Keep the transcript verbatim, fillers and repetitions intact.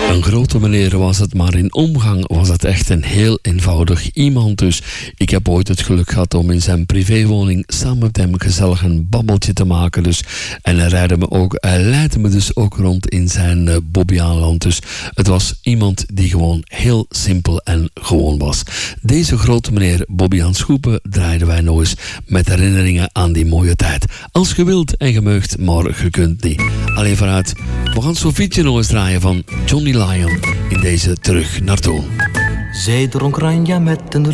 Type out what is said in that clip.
Een grote meneer was het, maar in omgang was het echt een heel eenvoudig iemand. Dus ik heb ooit het geluk gehad om in zijn privéwoning samen met hem gezellig een babbeltje te maken. Dus. En hij leidde me ook, hij leidde me dus ook rond in zijn uh, Bobbejaanland. Dus het was iemand die gewoon heel simpel en gewoon was. Deze grote meneer Bobbejaan Schoepen draaiden wij nog eens met herinneringen aan die mooie tijd. Als je wilt en je meugt, maar je kunt niet. Alleen vooruit, we gaan Sofietje nog eens draaien van Johnny Lyon in deze Terug naar Toen. Zij dronk Ranja met een